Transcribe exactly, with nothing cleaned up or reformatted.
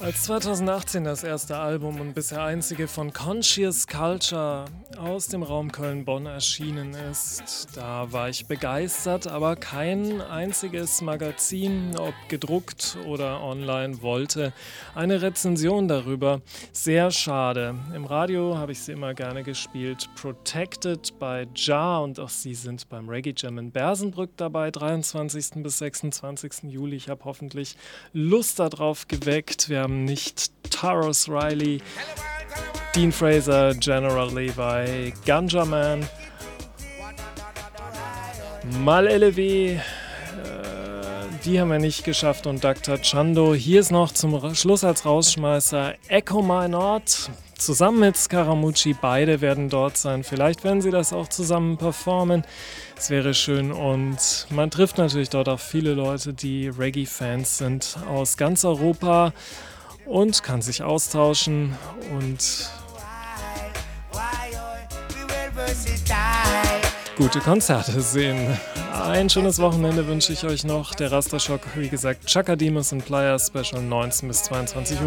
Als zweitausendachtzehn das erste Album und bisher einzige von Conscious Culture aus dem Raum Köln-Bonn erschienen ist, da war ich begeistert, aber kein einziges Magazin, ob gedruckt oder online, wollte eine Rezension darüber. Sehr schade. Im Radio habe ich sie immer gerne gespielt. Protected bei Jar, und auch sie sind beim Reggae Jam in Bersenbrück dabei, dreiundzwanzigsten bis sechsundzwanzigsten Juli. Ich habe hoffentlich Lust darauf geweckt. Wir haben nicht Taros Riley, Dean Fraser, General Levi, Ganja Man, Mal L W, äh, die haben wir nicht geschafft, und Doktor Chando. Hier ist noch zum Schluss als Rausschmeißer Echo My Not, zusammen mit Scaramucci. Beide werden dort sein. Vielleicht werden sie das auch zusammen performen. Es wäre schön, und man trifft natürlich dort auch viele Leute, die Reggae-Fans sind aus ganz Europa, und kann sich austauschen und gute Konzerte sehen. Ein schönes Wochenende wünsche ich euch noch. Der Rasterschock, wie gesagt, Chaka Demus und Playa Special neunzehn bis zweiundzwanzig Uhr.